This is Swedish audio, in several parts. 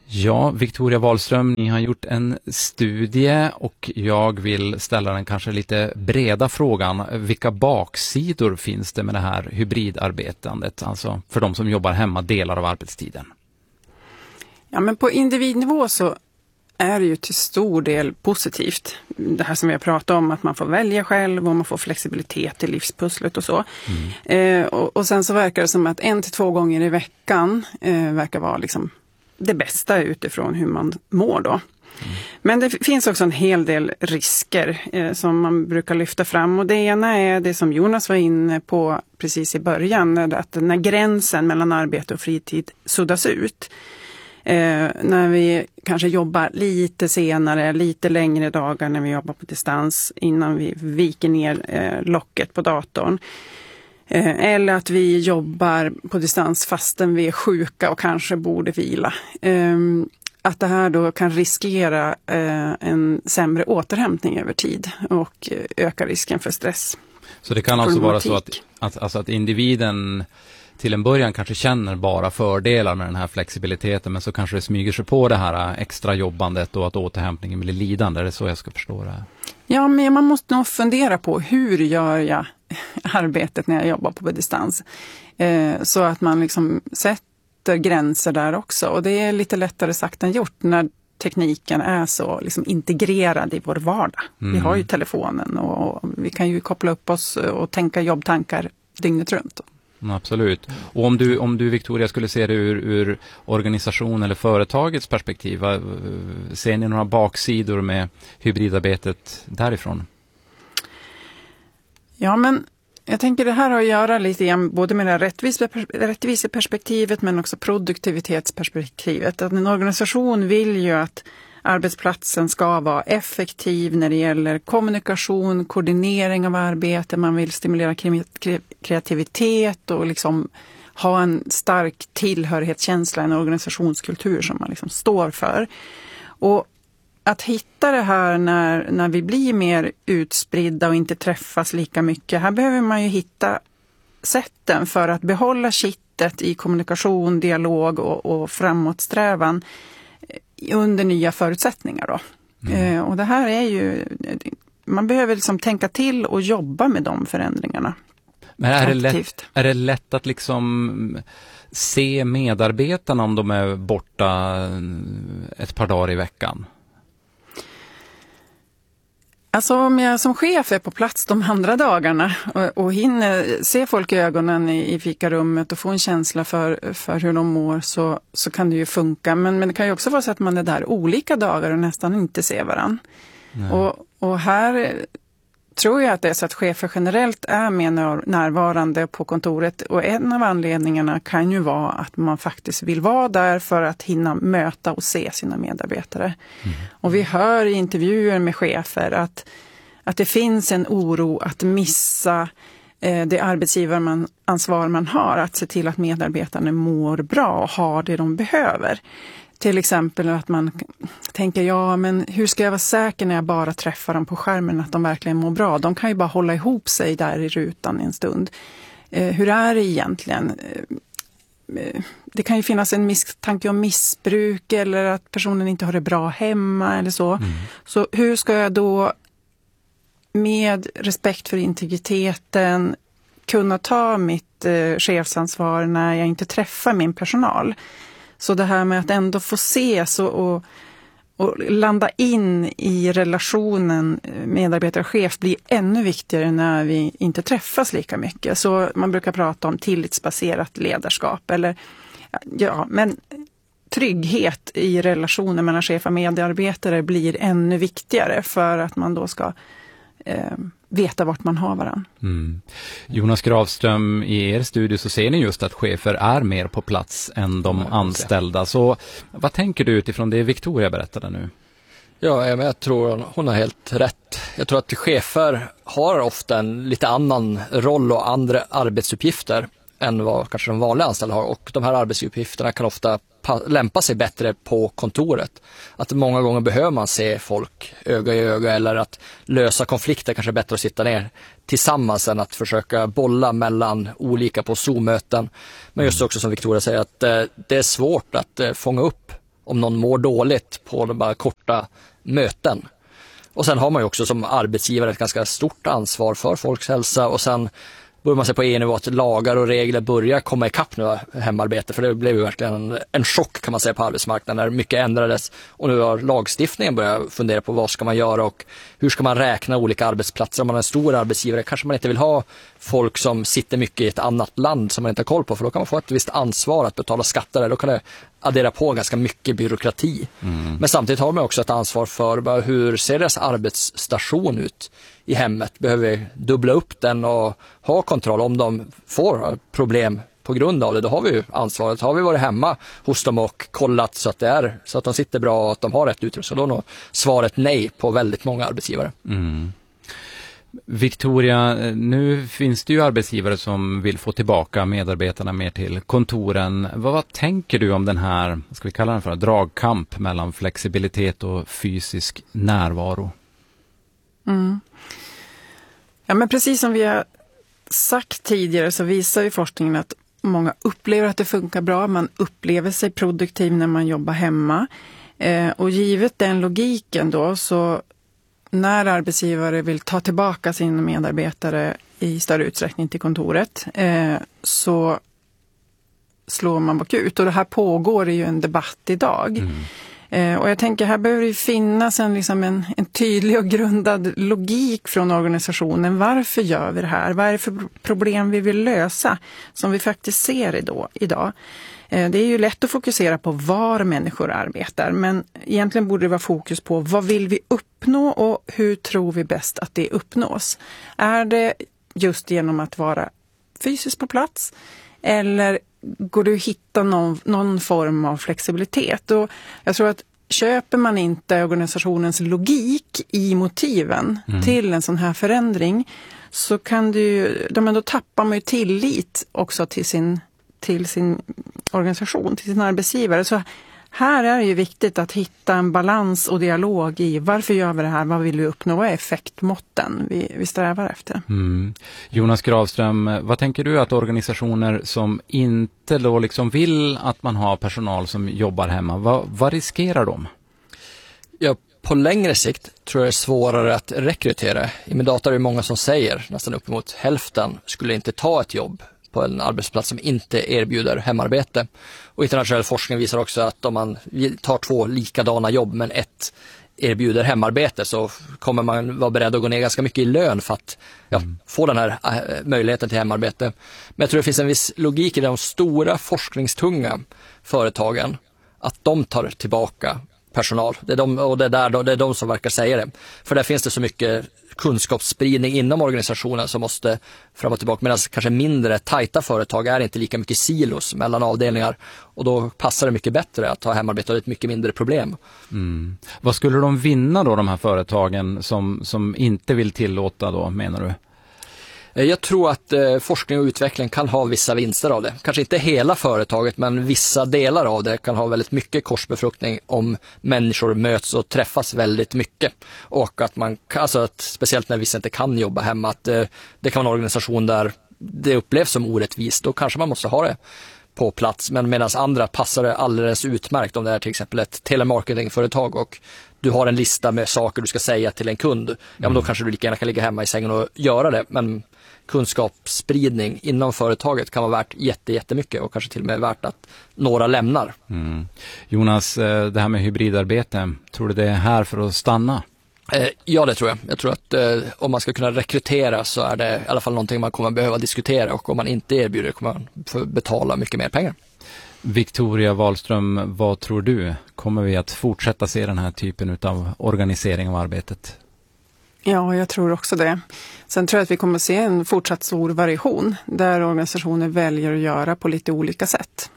Ja, Victoria Wahlström, ni har gjort en studie och jag vill ställa den kanske lite breda frågan. Vilka baksidor finns det med det här hybridarbetandet, alltså för de som jobbar hemma delar av arbetstiden? Ja, men på individnivå så är det ju till stor del positivt. Det här som vi har pratat om, att man får välja själv och man får flexibilitet i livspusslet och så. Och sen så verkar det som att 1 till 2 gånger i veckan verkar vara liksom det bästa utifrån hur man mår då. Men det finns också en hel del risker som man brukar lyfta fram. Och det ena är det som Jonas var inne på precis i början. Att när gränsen mellan arbete och fritid suddas ut. När vi kanske jobbar lite senare, lite längre dagar när vi jobbar på distans innan vi viker ner locket på datorn. Eller att vi jobbar på distans fastän vi är sjuka och kanske borde vila. Att det här då kan riskera en sämre återhämtning över tid och öka risken för stress. Så det kan alltså vara så att individen till en början kanske känner bara fördelar med den här flexibiliteten, men så kanske det smyger sig på det här extra jobbandet och att återhämtningen blir lidande. Är det så jag ska förstå det? Ja, men man måste nog fundera på hur gör jag arbetet när jag jobbar på distans. Så att man liksom sätter gränser där också. Och det är lite lättare sagt än gjort när tekniken är så liksom integrerad i vår vardag. Vi har ju telefonen och vi kan ju koppla upp oss och tänka jobbtankar dygnet runt. Absolut. Och om du Victoria skulle se det ur organisation eller företagets perspektiv, ser ni några baksidor med hybridarbetet därifrån? Ja, men jag tänker det här har att göra lite grann både med det rättviseperspektivet men också produktivitetsperspektivet. Att en organisation vill ju att arbetsplatsen ska vara effektiv när det gäller kommunikation, koordinering av arbete. Man vill stimulera kreativitet och liksom ha en stark tillhörighetskänsla, en organisationskultur som man liksom står för. Och att hitta det här när vi blir mer utspridda och inte träffas lika mycket. Här behöver man ju hitta sätten för att behålla kittet i kommunikation, dialog och framåtsträvan under nya förutsättningar då. Och det här är ju, man behöver liksom tänka till och jobba med de förändringarna. Men är det lätt att liksom se medarbetarna om de är borta ett par dagar i veckan? Alltså om jag som chef är på plats de andra dagarna och hinner se folk i ögonen i fikarummet och få en känsla för hur de mår så kan det ju funka. Men det kan ju också vara så att man är där olika dagar och nästan inte ser varann. Och här tror jag att det är så att chefer generellt är mer närvarande på kontoret. Och en av anledningarna kan ju vara att man faktiskt vill vara där för att hinna möta och se sina medarbetare. Och vi hör i intervjuer med chefer att det finns en oro att missa det arbetsgivaransvar man har. Att se till att medarbetarna mår bra och har det de behöver. Till exempel att man tänker, ja men hur ska jag vara säker när jag bara träffar dem på skärmen att de verkligen mår bra? De kan ju bara hålla ihop sig där i rutan en stund. Hur är det egentligen? Det kan ju finnas en misstanke om missbruk eller att personen inte har det bra hemma eller så. Så hur ska jag då med respekt för integriteten kunna ta mitt chefsansvar när jag inte träffar min personal? Så det här med att ändå få ses och landa in i relationen medarbetare-chef blir ännu viktigare när vi inte träffas lika mycket. Så man brukar prata om tillitsbaserat ledarskap. Men trygghet i relationen mellan chef och medarbetare blir ännu viktigare för att man då ska veta vart man har varann. Jonas Gravström, i er studie så ser ni just att chefer är mer på plats än de anställda. Så vad tänker du utifrån det Victoria berättade nu? Ja, jag tror hon har helt rätt. Jag tror att chefer har ofta en lite annan roll och andra arbetsuppgifter än vad kanske de vanliga anställda har. Och de här arbetsuppgifterna kan ofta lämpa sig bättre på kontoret. Att många gånger behöver man se folk öga i öga eller att lösa konflikter kanske är bättre att sitta ner tillsammans än att försöka bolla mellan olika på Zoom-möten. Men just också som Victoria säger att det är svårt att fånga upp om någon mår dåligt på de bara korta möten. Och sen har man ju också som arbetsgivare ett ganska stort ansvar för folks hälsa, och sen börjar man sig på EU-nivå att lagar och regler börjar komma ikapp nu hemarbete, för det blev ju verkligen en chock kan man säga på arbetsmarknaden när mycket ändrades, och nu har lagstiftningen börjat fundera på vad ska man göra och hur ska man räkna olika arbetsplatser. Om man är en stor arbetsgivare kanske man inte vill ha folk som sitter mycket i ett annat land som man inte har koll på, för då kan man få ett visst ansvar att betala skatter, eller då kan det addera på ganska mycket byråkrati. Men samtidigt har man också ett ansvar för hur ser deras arbetsstation ut i hemmet. Behöver vi dubbla upp den och ha kontroll om de får problem på grund av det. Då har vi ju ansvaret. Har vi varit hemma hos dem och kollat så att de sitter bra och att de har rätt utrustning, så då är nog svaret nej på väldigt många arbetsgivare. Victoria, nu finns det ju arbetsgivare som vill få tillbaka medarbetarna mer till kontoren. Vad tänker du om den här, ska vi kalla den för, dragkamp mellan flexibilitet och fysisk närvaro? Ja, men precis som vi har sagt tidigare så visar ju forskningen att många upplever att det funkar bra. Man upplever sig produktiv när man jobbar hemma. Och givet den logiken då, så när arbetsgivare vill ta tillbaka sina medarbetare i större utsträckning till kontoret så slår man bakut. Och det här pågår ju en debatt idag. Och jag tänker här behöver det finnas en tydlig och grundad logik från organisationen. Varför gör vi det här? Vad är det för problem vi vill lösa som vi faktiskt ser idag? Det är ju lätt att fokusera på var människor arbetar, men egentligen borde det vara fokus på vad vill vi uppnå och hur tror vi bäst att det uppnås? Är det just genom att vara fysiskt på plats, eller går det att hitta någon form av flexibilitet? Och jag tror att köper man inte organisationens logik i motiven till en sån här förändring, så kan då tappar man ju tillit också till sin organisation, till sin arbetsgivare. Så här är det ju viktigt att hitta en balans och dialog i varför gör vi det här, vad vill vi uppnå, vad är effektmåtten vi strävar efter. Jonas Gravström, vad tänker du att organisationer som inte då liksom vill att man har personal som jobbar hemma, vad riskerar de? Ja, på längre sikt tror jag det är svårare att rekrytera. I Medata är det många som säger, nästan uppemot hälften skulle inte ta ett jobb på en arbetsplats som inte erbjuder hemarbete. Och internationell forskning visar också att om man tar 2 likadana jobb men ett erbjuder hemarbete, så kommer man vara beredd att gå ner ganska mycket i lön för att få den här möjligheten till hemarbete. Men jag tror det finns en viss logik i de stora forskningstunga företagen att de tar tillbaka personal. Det är de som verkar säga det. För där finns det så mycket kunskapsspridning inom organisationen som måste fram och tillbaka, medan kanske mindre tajta företag är inte lika mycket silos mellan avdelningar, och då passar det mycket bättre att ha hemarbete, och det är ett mycket mindre problem. Vad skulle de vinna då, de här företagen som inte vill tillåta då, menar du? Jag tror att forskning och utveckling kan ha vissa vinster av det. Kanske inte hela företaget, men vissa delar av det kan ha väldigt mycket korsbefruktning om människor möts och träffas väldigt mycket. Och att man, alltså att speciellt när vissa inte kan jobba hemma, att det kan vara en organisation där det upplevs som orättvist. Då kanske man måste ha det på plats, men medan andra passar det alldeles utmärkt. Om det är till exempel ett telemarketingföretag och du har en lista med saker du ska säga till en kund, ja men då kanske du lika gärna kan ligga hemma i sängen och göra det. Men kunskapsspridning inom företaget kan vara värt jättemycket, och kanske till och med värt att några lämnar. Jonas, det här med hybridarbete, tror du det är här för att stanna? Ja, det tror jag. Jag tror att om man ska kunna rekrytera så är det i alla fall någonting man kommer behöva diskutera, och om man inte erbjuder kommer man få betala mycket mer pengar. Victoria Wahlström, vad tror du? Kommer vi att fortsätta se den här typen av organisering av arbetet? Ja, jag tror också det. Sen tror jag att vi kommer se en fortsatt stor variation där organisationer väljer att göra på lite olika sätt.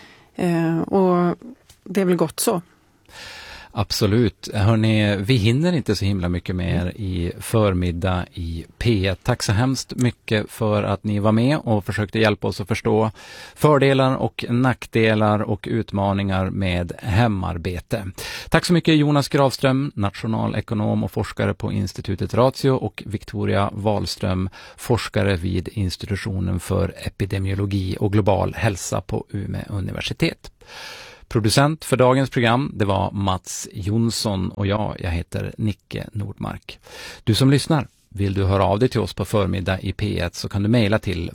Och det är väl gott så. Absolut. Hörrni, vi hinner inte så himla mycket mer i förmiddag i P1. Tack så hemskt mycket för att ni var med och försökte hjälpa oss att förstå fördelar och nackdelar och utmaningar med hemarbete. Tack så mycket Jonas Gravström, nationalekonom och forskare på institutet Ratio, och Victoria Wahlström, forskare vid institutionen för epidemiologi och global hälsa på Umeå universitet. Producent för dagens program, det var Mats Jonsson och jag heter Nicke Nordmark. Du som lyssnar, vill du höra av dig till oss på förmiddag i P1 så kan du mejla till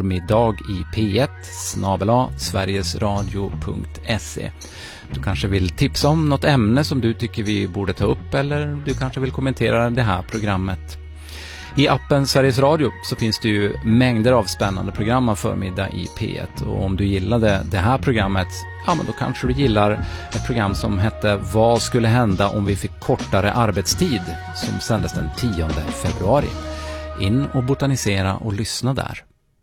formidagip1@sverigesradio.se. Du kanske vill tipsa om något ämne som du tycker vi borde ta upp, eller du kanske vill kommentera det här programmet. I appen Sveriges Radio så finns det ju mängder av spännande program av förmiddag i P1, och om du gillade det här programmet, ja men då kanske du gillar ett program som hette Vad skulle hända om vi fick kortare arbetstid, som sändes den 10 februari. In och botanisera och lyssna där.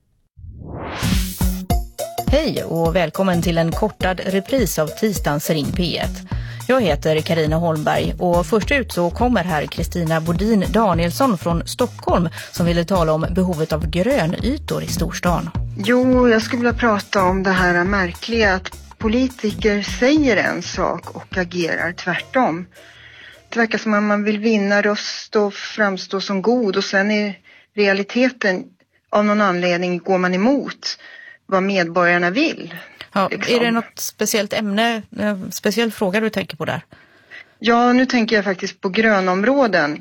Hej och välkommen till en kortad repris av tisdagens Ring P1. Jag heter Carina Holmberg och först ut så kommer här Kristina Bodin Danielsson från Stockholm som ville tala om behovet av grönytor i storstan. Jo, jag skulle vilja prata om det här märkliga att politiker säger en sak och agerar tvärtom. Det verkar som att man vill vinna röst och framstå som god, och sen i realiteten av någon anledning går man emot vad medborgarna vill. Ja, liksom. Är det något speciellt ämne, speciell fråga du tänker på där? Ja, nu tänker jag faktiskt på grönområden.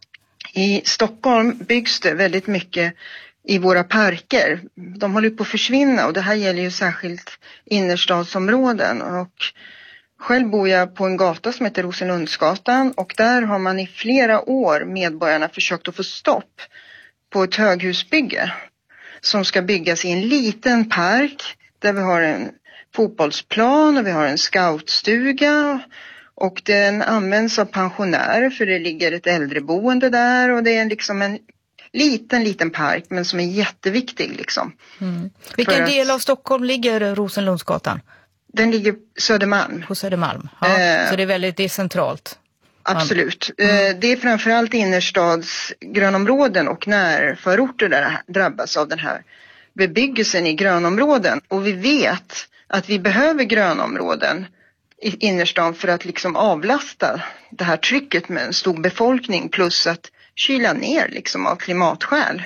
I Stockholm byggs det väldigt mycket i våra parker. De håller på att försvinna, och det här gäller ju särskilt innerstadsområden. Och själv bor jag på en gata som heter Rosenlundsgatan, och där har man i flera år medborgarna försökt att få stopp på ett höghusbygge som ska byggas i en liten park där vi har en fotbollsplan och vi har en scoutstuga, och den används av pensionärer för det ligger ett äldreboende där, och det är liksom en liten park men som är jätteviktig liksom. Mm. Vilken del av Stockholm ligger Rosenlundsgatan? Den ligger Södermalm. På Södermalm, ja. Så det är väldigt decentralt. Absolut. Det är framförallt innerstadsgrönområden och närförorter där drabbas av den här bebyggelsen i grönområden. Och vi vet att vi behöver grönområden i innerstan för att liksom avlasta det här trycket med en stor befolkning, plus att kyla ner liksom av klimatskäl.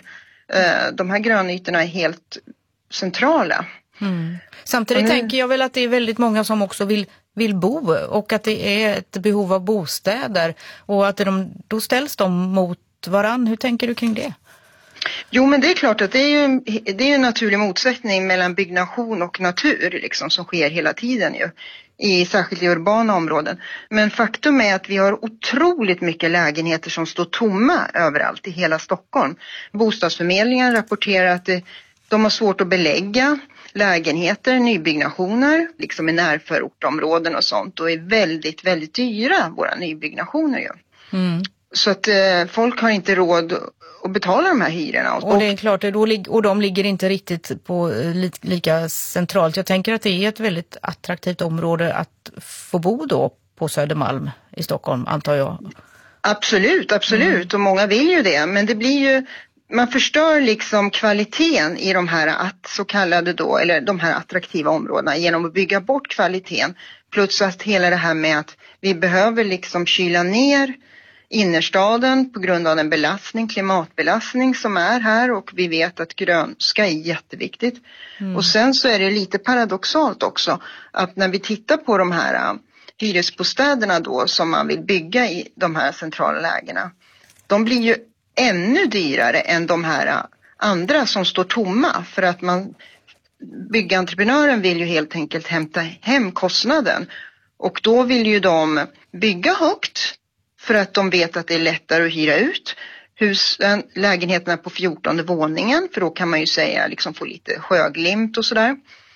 De här grönytorna är helt centrala. Mm. Samtidigt tänker jag väl att det är väldigt många som också vill bo, och att det är ett behov av bostäder, och att då ställs de mot varann. Hur tänker du kring det? Jo, men det är klart att det är ju en naturlig motsättning mellan byggnation och natur liksom, som sker hela tiden ju, särskilt i urbana områden. Men faktum är att vi har otroligt mycket lägenheter som står tomma överallt i hela Stockholm. Bostadsförmedlingen rapporterar att de har svårt att belägga lägenheter, nybyggnationer, liksom i närförortområden och sånt, och är väldigt, väldigt dyra, våra nybyggnationer ju. Mm. Så att folk har inte råd att betala de här hyrorna. Och det är klart, och de ligger inte riktigt på lika centralt. Jag tänker att det är ett väldigt attraktivt område att få bo då på Södermalm i Stockholm, antar jag. Absolut. Och många vill ju det, men det blir ju, man förstör liksom kvaliteten i de här så kallade då, eller de här attraktiva områdena genom att bygga bort kvaliteten. Plus att hela det här med att vi behöver liksom kyla ner innerstaden på grund av den klimatbelastning som är här, och vi vet att grönska är jätteviktigt. Och sen så är det lite paradoxalt också att när vi tittar på de här hyresbostäderna då som man vill bygga i de här centrala lägena, de blir ju ännu dyrare än de här andra som står tomma, för att byggentreprenören vill ju helt enkelt hämta hem kostnaden, och då vill ju de bygga högt för att de vet att det är lättare att hyra ut lägenheterna på 14:e våningen, för då kan man ju säga liksom få lite sjöglimt och sådär.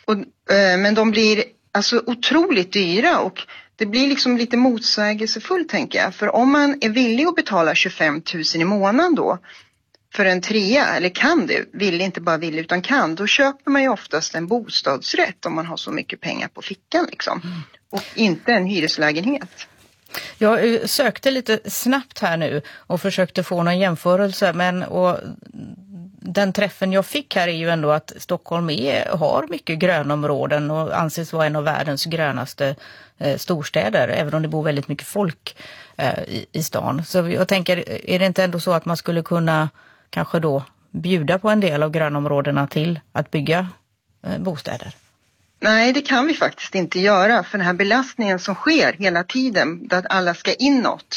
Men de blir alltså otroligt dyra, och det blir liksom lite motsägelsefullt, tänker jag. För om man är villig att betala 25 000 i månaden då för en trea, eller kan det, vill inte bara vill utan kan, då köper man ju oftast en bostadsrätt om man har så mycket pengar på fickan liksom. Och inte en hyreslägenhet. Jag sökte lite snabbt här nu och försökte få någon jämförelse, och den träffen jag fick här är ju ändå att Stockholm har mycket grönområden och anses vara en av världens grönaste storstäder, även om det bor väldigt mycket folk i stan. Så jag tänker, är det inte ändå så att man skulle kunna kanske då bjuda på en del av grönområdena till att bygga bostäder? Nej, det kan vi faktiskt inte göra, för den här belastningen som sker hela tiden, där alla ska inåt,